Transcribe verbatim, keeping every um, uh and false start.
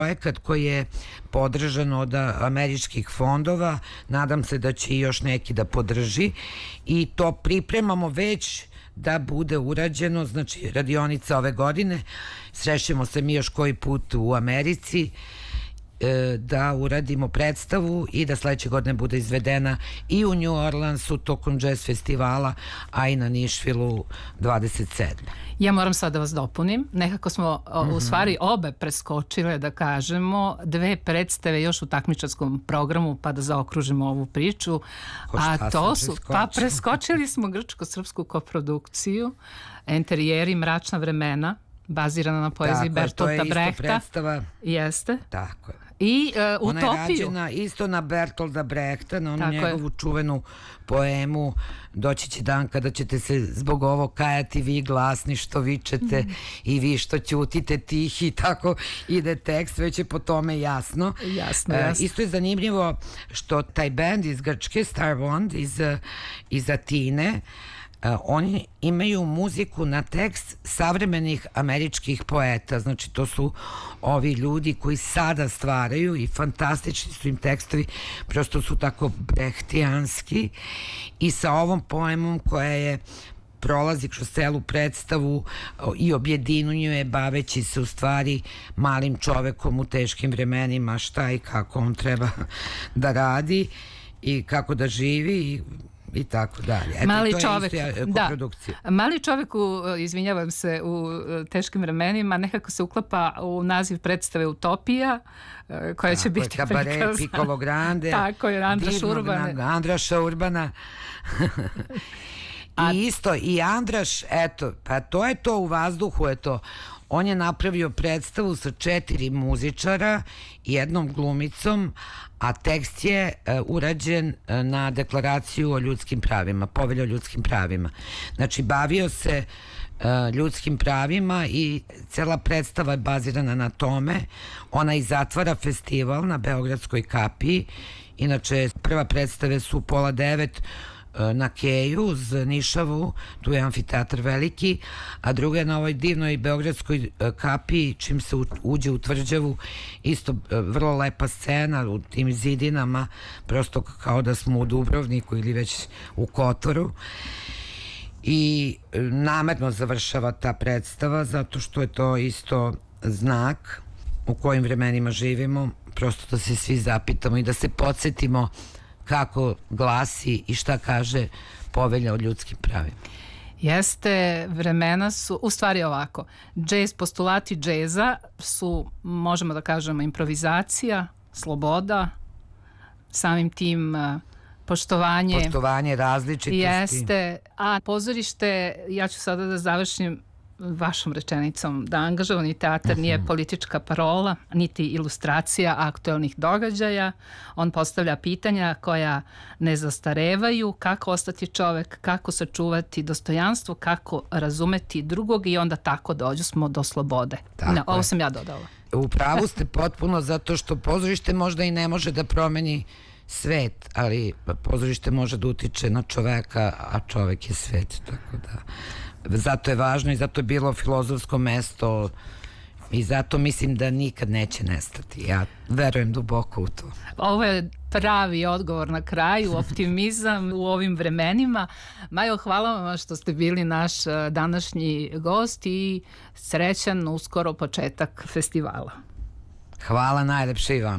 projekat koji je podržan od američkih fondova, nadam se da će i još neki da podrži i to pripremamo već da bude urađeno, znači radionica ove godine, srećemo se mi još koji put u Americi, da uradimo predstavu i da sledeće godine bude izvedena i u New Orleansu tokom jazz festivala, a i na Nišvilu dvadeset sedme. Ja moram sad da vas dopunim. Nekako smo u stvari obe preskočile, da kažemo, dve predstave još u takmičarskom programu, pa da zaokružimo ovu priču. A to su, pa preskočili smo grčko-srpsku koprodukciju Enterijeri mračna vremena, bazirana na poeziji Bertolta Brehta. Predstava. Jeste. Tako je. I uh, Utopiju. Ona je rađena isto na Bertolda Brehta, na onu njegovu čuvenu poemu Doći će dan kada ćete se zbog ovo kajati vi glasni što vičete mm. i vi što ćutite tihi i tako ide tekst, već je po tome jasno. Jasno, uh, jasno. Isto je zanimljivo što taj band iz Grčke, Star Bond iz, iz Atine, Uh, oni imaju muziku na tekst savremenih američkih poeta, znači to su ovi ljudi koji sada stvaraju i fantastični su im tekstovi, prosto su tako brehtijanski i sa ovom poemom koja je prolazi kroz celu predstavu i objedinjuje baveći se u stvari malim čovekom u teškim vremenima, šta i kako on treba da radi i kako da živi i i tako dalje. Eto, mali to čovek, je isto da, koprodukcija. Mali čovek u, izvinjavam se, u teškim vremenima nekako se uklapa u naziv predstave Utopija, koja tako će biti kabare, prikazana. Piccolo Grande, tako je, Andraš Urbane. Andraša Urbana. I isto, i Andraš, eto, pa to je to, u vazduhu je to. On je napravio predstavu sa četiri muzičara i jednom glumicom, a tekst je uh, urađen uh, na deklaraciju o ljudskim pravima, povelju o ljudskim pravima. Znači, bavio se uh, ljudskim pravima i cela predstava je bazirana na tome. Ona i zatvara festival na Beogradskoj kapiji. Inače, prva predstave su u pola devet na Keju uz Nišavu, tu je amfiteatr veliki, a druga je na ovoj divnoj beogradskoj kapiji, čim se uđe u tvrđavu, isto vrlo lepa scena u tim zidinama, prosto kao da smo u Dubrovniku ili već u Kotoru. I namerno završava ta predstava zato što je to isto znak u kojim vremenima živimo, prosto da se svi zapitamo i da se podsjetimo kako glasi i šta kaže povelja o ljudskim pravima. Jeste, vremena su, u stvari ovako, džez, postulati džeza su, možemo da kažemo, improvizacija, sloboda, samim tim poštovanje. Poštovanje različitosti. Jeste, a pozorište, ja ću sada da završim vašom rečenicom, da angažovani teatar nije politička parola, niti ilustracija aktuelnih događaja. On postavlja pitanja koja ne zastarevaju, kako ostati čovek, kako sačuvati dostojanstvo, kako razumeti drugog i onda tako dođu smo do slobode. No, ovo sam ja dodala. U pravu ste potpuno, zato što pozorište možda i ne može da promeni svet, ali pozorište može da utiče na čoveka, a čovek je svet, tako da zato je važno i zato je bilo filozofsko mesto i zato mislim da nikad neće nestati. Ja verujem duboko u to. Ovo je pravi odgovor na kraju, optimizam u ovim vremenima. Majo, hvala vam što ste bili naš današnji gost i srećan uskoro početak festivala. Hvala najlepše i vam.